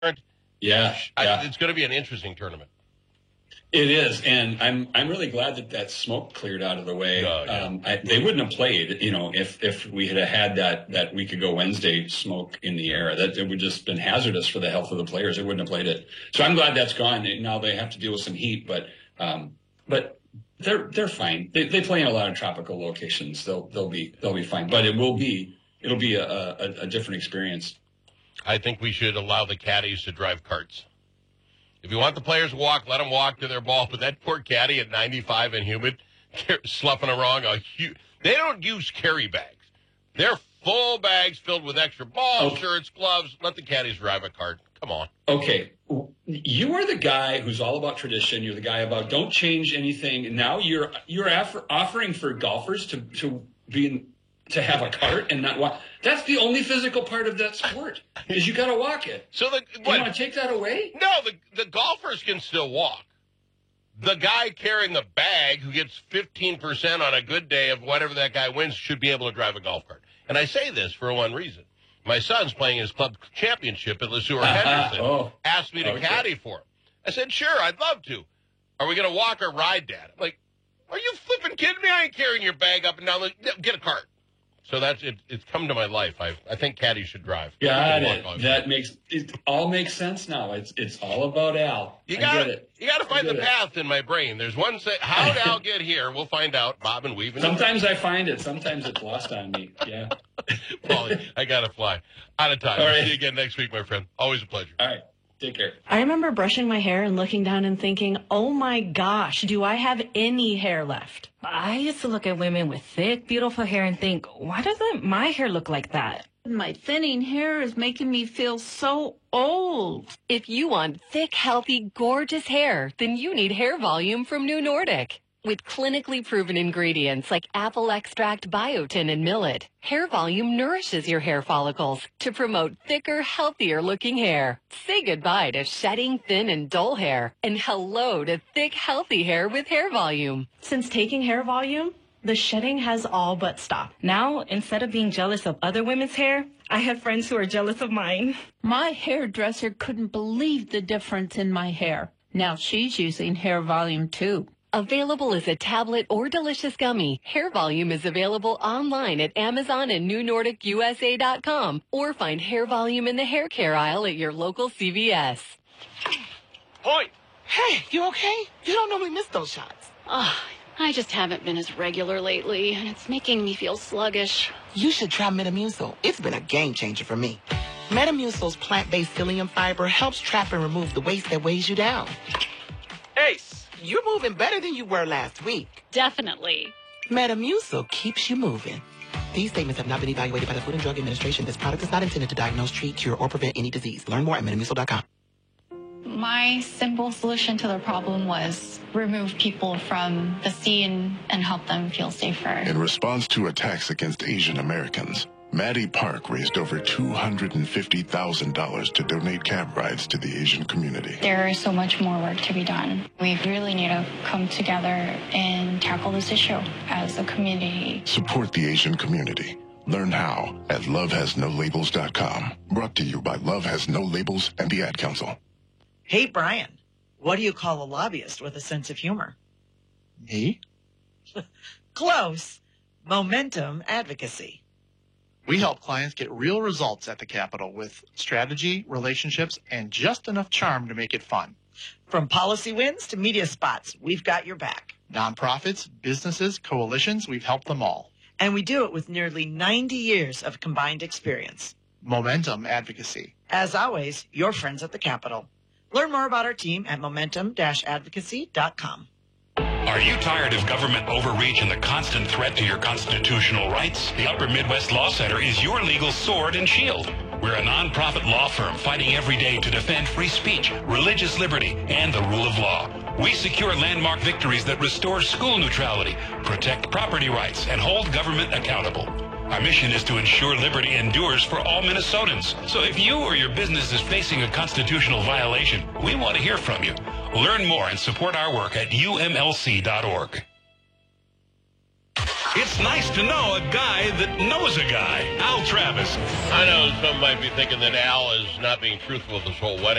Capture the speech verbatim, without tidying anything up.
Yeah, I, yeah. It's going to be an interesting tournament. It is, and I'm I'm really glad that that smoke cleared out of the way. Oh, yeah. um, I, they wouldn't have played, you know, if if we had had that that week ago Wednesday smoke in the air. That it would just been hazardous for the health of the players. They wouldn't have played it. So I'm glad that's gone. Now they have to deal with some heat, but um, but they're they're fine. They they play in a lot of tropical locations. They'll they'll be they'll be fine. But it will be it'll be a, a, a different experience. I think we should allow the caddies to drive carts. If you want the players to walk, let them walk to their ball. But that poor caddy at ninety-five and humid, sloughing along, a huge, they don't use carry bags. They're full bags filled with extra balls, okay. shirts, gloves. Let the caddies drive a cart. Come on. Okay. You are the guy who's all about tradition. You're the guy about don't change anything. Now you're you're offer, offering for golfers to, to be in, to have a cart and not walk. That's the only physical part of that sport is you got to walk it. So the, Do what, you want to take that away? No, the, the golfers can still walk. The guy carrying the bag who gets fifteen percent on a good day of whatever that guy wins should be able to drive a golf cart. And I say this for one reason. My son's playing his club championship at LeSueur Henderson. oh. Asked me to Okay. caddy for him. I said, sure, I'd love to. Are we going to walk or ride, Dad? I'm like, are you flipping kidding me? I ain't carrying your bag up and down. The, get a cart. So that's it. It's come to my life. I I think caddies should drive. Got it. That makes it all makes sense now. It's it's all about Al. You I got get it. You got to find the it. path in my brain. There's one say, how did Al get here? We'll find out. Bob and Weave. Sometimes I find it. Sometimes it's lost on me. Yeah. Paulie, I got to fly. Out of time. All We'll right. see you again next week, my friend. Always a pleasure. All right. Take care. I remember brushing my hair and looking down and thinking, oh my gosh, do I have any hair left? I used to look at women with thick, beautiful hair and think, why doesn't my hair look like that? My thinning hair is making me feel so old. If you want thick, healthy, gorgeous hair, then you need Hair Volume from New Nordic. With clinically proven ingredients like apple extract, biotin, and millet, Hair Volume nourishes your hair follicles to promote thicker, healthier-looking hair. Say goodbye to shedding, thin, and dull hair, and hello to thick, healthy hair with Hair Volume. Since taking Hair Volume, the shedding has all but stopped. Now, instead of being jealous of other women's hair, I have friends who are jealous of mine. My hairdresser couldn't believe the difference in my hair. Now she's using Hair Volume too. Available as a tablet or delicious gummy, Hair Volume is available online at Amazon and New Nordic U S A dot com, or find Hair Volume in the hair care aisle at your local C V S. Point. Hey, you okay? You don't normally miss those shots. Oh, I just haven't been as regular lately, and it's making me feel sluggish. You should try Metamucil. It's been a game changer for me. Metamucil's plant-based psyllium fiber helps trap and remove the waste that weighs you down. Ace, you're moving better than you were last week. Definitely. Metamucil keeps you moving. These statements have not been evaluated by the Food and Drug Administration. This product is not intended to diagnose, treat, cure, or prevent any disease. Learn more at metamucil dot com. My simple solution to the problem was remove people from the scene and help them feel safer. In response to attacks against Asian Americans, Maddie Park raised over two hundred fifty thousand dollars to donate cab rides to the Asian community. There is so much more work to be done. We really need to come together and tackle this issue as a community. Support the Asian community. Learn how at love has no labels dot com. Brought to you by Love Has No Labels and the Ad Council. Hey, Brian, what do you call a lobbyist with a sense of humor? Me? Close. Momentum advocacy. We help clients get real results at the Capitol with strategy, relationships, and just enough charm to make it fun. From policy wins to media spots, we've got your back. Nonprofits, businesses, coalitions, we've helped them all. And we do it with nearly ninety years of combined experience. Momentum advocacy. As always, your friends at the Capitol. Learn more about our team at momentum dash advocacy dot com. Are you tired of government overreach and the constant threat to your constitutional rights? The Upper Midwest Law Center is your legal sword and shield. We're a nonprofit law firm fighting every day to defend free speech, religious liberty, and the rule of law. We secure landmark victories that restore school neutrality, protect property rights, and hold government accountable. Our mission is to ensure liberty endures for all Minnesotans. So if you or your business is facing a constitutional violation, we want to hear from you. Learn more and support our work at U M L C dot org. It's nice to know a guy that knows a guy. Al Travis. I know some might be thinking that Al is not being truthful with this whole wedding.